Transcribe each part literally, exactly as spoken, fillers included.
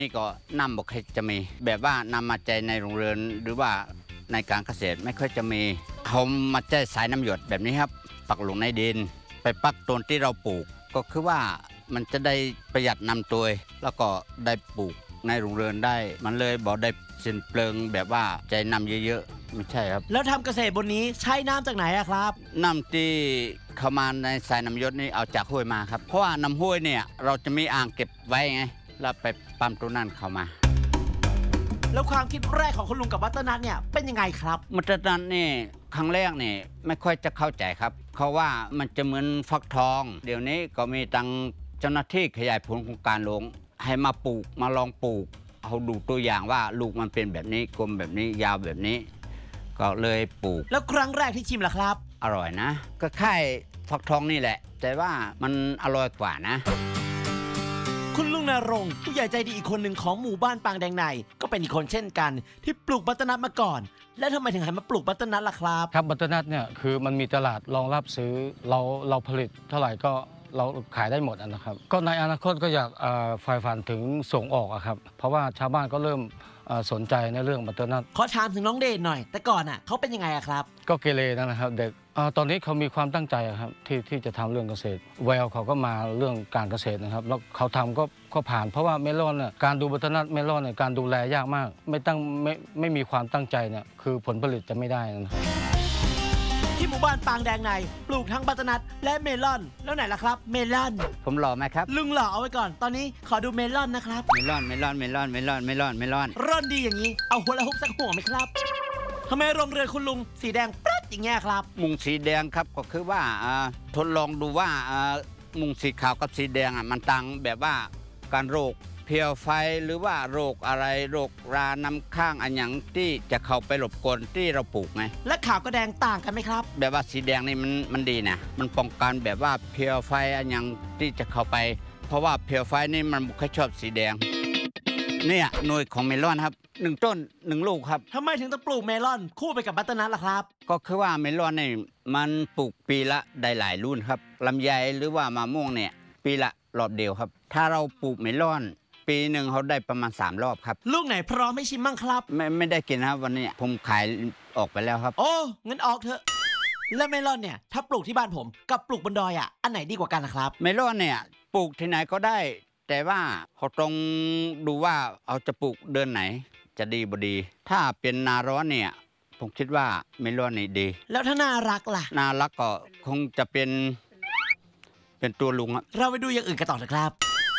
นี่ก็นำบอกให้จะมีแบบว่านำมาใจในโรงเรือนหรือว่าในการเกษตรไม่ค่อยจะมีเขามาใจสายน้ำหยดแบบนี้ครับปักลงในดินไปปักต้นที่เราปลูกก็คือว่ามันจะได้ประหยัดนำตัวแล้วก็ได้ปลูกในโรงเรือนได้มันเลยบอกได้สิ้นเปลืองแบบว่าใจนำเยอะๆไม่ใช่ครับแล้วทำเกษตรบนนี้ใช้น้ำจากไหนอะครับน้ำที่เข้ามาในสายน้ำหยดนี่เอาจากห้วยมาครับเพราะว่าน้ำห้วยเนี่ยเราจะมีอ่างเก็บไว้ไงแล้วไปปั๊มตัวนั้นเข้ามาแล้วความคิดแรกของคุณลุงกับมัตตนัทเนี่ยเป็นยังไงครับมัตตนัทนี่ครั้งแรกนี่ไม่ค่อยจะเข้าใจครับเขาว่ามันจะเหมือนฟักทองเดี๋ยวนี้ก็มีตังเจ้าหน้าที่ขยายผลโครงการลงให้มาปลูกมาลองปลูกเอาดูตัวอย่างว่าลูกมันเป็นแบบนี้กลมแบบนี้ยาวแบบนี้ก็เลยปลูกแล้วครั้งแรกที่ชิมล่ะครับอร่อยนะก็ค่ายฟักทองนี่แหละแต่ว่ามันอร่อยกว่านะคุณลุงณรงค์ผู้ใหญ่ใจดีอีกคนหนึ่งของหมู่บ้านปางแดงในก็เป็นอีกคนเช่นกันที่ปลูกมัตตนัทมาก่อนและทำไมถึงหันมาปลูกมัตตนัทล่ะครับครับมัตตนัทเนี่ยคือมันมีตลาดรองรับซื้อเราเราผลิตเท่าไหร่ก็เราขายได้หมดนะครับก็ในอนาคตก็อยากใฝ่ฝันถึงส่งออกครับเพราะว่าชาวบ้านก็เริ่มสนใจในเรื่องมัตตนัทขอถามถึงน้องเดชหน่อยแต่ก่อนอ่ะเขาเป็นยังไงครับก็เกเรนะครับเด็กตอนนี้เขามีความตั้งใจครับที่ที่จะทำเรื่องเกษตรแววเขาก็มาเรื่องการเกษตรนะครับแล้วเขาทำก็ก็ผ่านเพราะว่าเมลอนเนี่ยการดูมัตตนัทเมลอนเนี่ยการดูแลยากมากไม่ตั้งไม่ไม่มีความตั้งใจเนี่ยคือผลผลิตจะไม่ได้นะที่หมู่บ้านปางแดงในปลูกทั้งมัตตนัทและเมลอนแล้วไหนล่ะครับเมลอนผมหล่อไหมครับลุงหล่อเอาไว้ก่อนตอนนี้ขอดูเมลอนนะครับเมลอนเมลอนเมลอนเมลอนเมลอนเมลอนร่อนดีอย่างนี้เอาหัวละหุบสักหัวไหมครับทำไมโรงเรือนคุณลุงสีแดงปั๊ดอย่างเงี้ยครับมุงสีแดงครับก็คือว่าทดลองดูว่ามุงสีขาวกับสีแดงมันต่างแบบว่าการโรคเพียวไฟหรือว่าโรคอะไรโรคราน้ำข้างอันอย่างที่จะเข้าไปหลบกลที่เราปลูกไงและขาวกับแดงต่างกันไหมครับแบบว่าสีแดงนี่มันมันดีนะมันป้องกันแบบว่าเพียวไฟอันอย่างที่จะเข้าไปเพราะว่าเพียวไฟนี่มันบุคคลชอบสีแดงเนี่ยหน่วยของเมลอนครับหนึ่งต้นหนึ่งลูกครับทำไมถึงต้องปลูกเมลอนคู่ไปกับมัตตนัทล่ะครับก็คือว่าเมลอนนี่มันปลูกปีละได้หลายรุ่นครับลำไยหรือว่ามะม่วงเนี่ยปีละรอบเดียวครับถ้าเราปลูกเมลอนปีหนึ่งเขาได้ประมาณสามรอบครับลูกไหนพร้อมให้ชิมบ้างครับไม่ไม่ได้กินครับวันนี้ผมขายออกไปแล้วครับโอ้งั้นออกเถอะแล้วเมลอนเนี่ยถ้าปลูกที่บ้านผมกับปลูกบนดอยอ่ะอันไหนดีกว่ากันนะครับเมลอนเนี่ยปลูกที่ไหนก็ได้แต่ว่าเขาต้องดูว่าเอาจะปลูกเดือนไหนจะดีบ่ดีถ้าเป็นนาร้อนเนี่ยผมคิดว่าเมลอนนี่ดีแล้วถ้าน่ารักล่ะน่ารักก็คงจะเป็นเป็นตัวลุงครับเราไปดูอย่างอื่นกันต่อเถอะครับ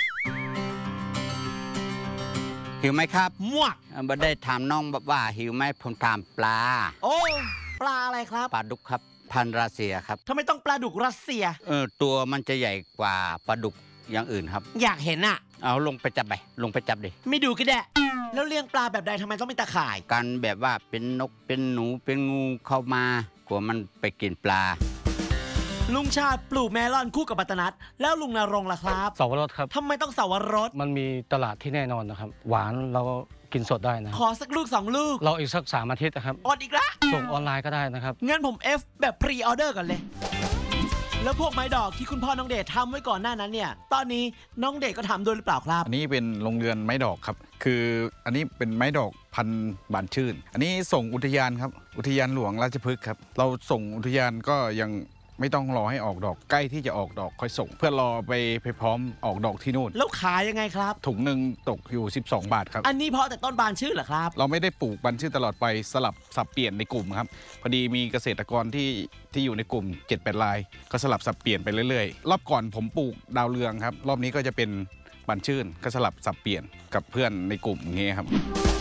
หิวไหมครับมวกบ่ได้ถามน้องว่าหิวไหมผมถามปลาโอ้ปลาอะไรครับปลาดุกครับพันธุ์รัสเซียครับทำไมต้องปลาดุกรัสเซียเออตัวมันจะใหญ่กว่าปลาดุกอย่างอื่นครับอยากเห็นอ่ะเอาลงไปจับไปลงไปจับดิไม่ดูก็ได้แล้วเลี้ยงปลาแบบใดทำไมต้องมีตะข่ายกันแบบว่าเป็นนกเป็นหนูเป็นงูเข้ามากลัวมันไปกินปลาลุงชาติปลูกเมลอนคู่กับมัตตนัทแล้วลุงณรงค์ล่ะครับเสาวรสครับทำไมต้องเสาวรสมันมีตลาดที่แน่นอนนะครับหวานเรากินสดได้นะขอสักลูกสองลูกเราอีกสักสามอาทิตย์นะครับอดอีกละส่งออนไลน์ก็ได้นะครับงั้นผม F แบบพรีออเดอร์ก่อนเลยแล้วพวกไม้ดอกที่คุณพ่อน้องเดชทำไว้ก่อนหน้านั้นเนี่ยตอนนี้น้องเดชก็ทำด้วยหรือเปล่าครับอันนี้เป็นโรงเรือนไม้ดอกครับคืออันนี้เป็นไม้ดอกพันธุ์บานชื่นอันนี้ส่งอุทยานครับอุทยานหลวงราชพฤกษ์ครับเราส่งอุทยานก็ยังไม่ต้องรอให้ออกดอกใกล้ที่จะออกดอกค่อยส่งเพื่อรอไปไปพร้อมออกดอกที่นู่นแล้วขายยังไงครับถุงหนึ่งตกอยู่สิบสองบาทครับอันนี้เพราะแต่ต้นบานชื่นเหรอครับเราไม่ได้ปลูกบานชื่นตลอดไปสลับสับเปลี่ยนในกลุ่มครับพอดีมีเกษตรกรที่ที่อยู่ในกลุ่ม เจ็ดแปด รายก็สลับสับเปลี่ยนไปเรื่อยๆรอบก่อนผมปลูกดาวเรืองครับรอบนี้ก็จะเป็นบานชื่นก็สลับสับเปลี่ยนกับเพื่อนในกลุ่มอย่างเงี้ยครับ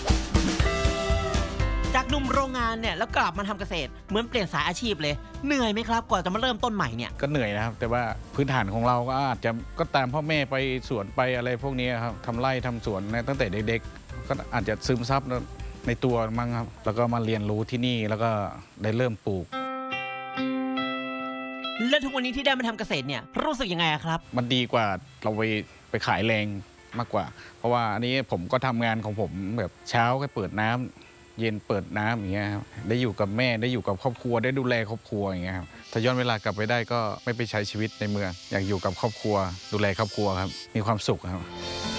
จากหนุ่มโรงงานเนี่ยแล้วกลับมาทำเกษตรเหมือนเปลี่ยนสายอาชีพเลยเหนื่อยไหมครับกว่าจะมาเริ่มต้นใหม่เนี่ยก็เหนื่อยนะครับแต่ว่าพื้นฐานของเราก็อาจจะก็ตามพ่อแม่ไปสวนไปอะไรพวกนี้ครับทำไร่ทำสวนตั้งแต่เด็กๆก็อาจจะซึมซับในตัวมั้งครับแล้วก็มาเรียนรู้ที่นี่แล้วก็ได้เริ่มปลูกแล้วทุกวันนี้ที่ได้มาทำเกษตรเนี่ยรู้สึกยังไงครับมันดีกว่าเราไปไปขายแรงมากกว่าเพราะว่าอันนี้ผมก็ทำงานของผมแบบเช้าก็เปิดน้ำเย็นเปิดน้ำอย่างเงี้ยครับได้อยู่กับแม่ได้อยู่กับครอบครัวได้ดูแลครอบครัวอย่างเงี้ยครับถ้าย้อนเวลากลับไปได้ก็ไม่ไปใช้ชีวิตในเมืองอยากอยู่กับครอบครัวดูแลครอบครัวครับมีความสุขครับ